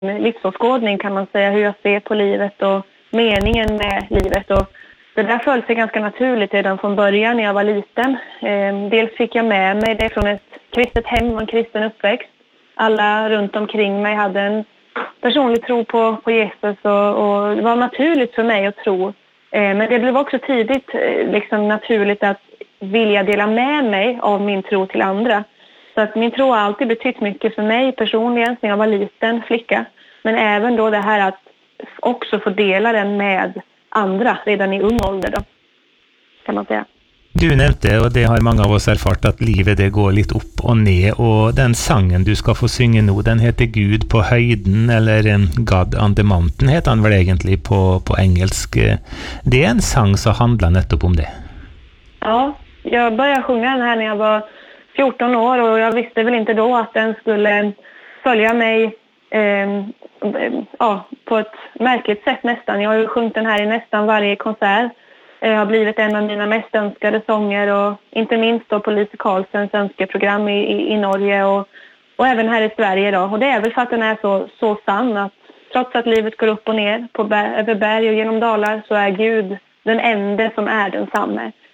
livsåskådning kan man säga, hur jag ser på livet och meningen med livet. Och det där föll sig ganska naturligt redan från början när jag var liten. Dels fick jag med mig det från ett kristet hem och en kristen uppväxt. Alla runt omkring mig hade en personlig tro på Jesus och det var naturligt för mig att tro. Men det blev också tidigt liksom naturligt att vilja dela med mig av min tro till andra. Så att min tro har alltid betytt mycket för mig personligen när jag var liten flicka. Men även då det här att också få dela den med andra redan i ung ålder då, kan man säga. Du nevnte, og det har mange av oss erfart, at livet det går litt opp og ned, og den sangen du skal få synge nå, den heter Gud på høyden, eller God on the Mountain heter han vel egentlig på engelsk. Det är en sang som handlar nettopp om det. Ja, jag började sjunga den här när jag var 14 år och jag visste väl inte då att den skulle följa mig på ett märkligt sätt nästan. Jag har ju sjungit den här i nästan varje konsert. Det har blivit en av mina mest önskade sånger och inte minst då på Lise Karlssons önskeprogram i Norge och även här i Sverige då. Och det är väl för att den är så sann att trots att livet går upp och ner över berg och genom dalar så är Gud den enda som är densamme.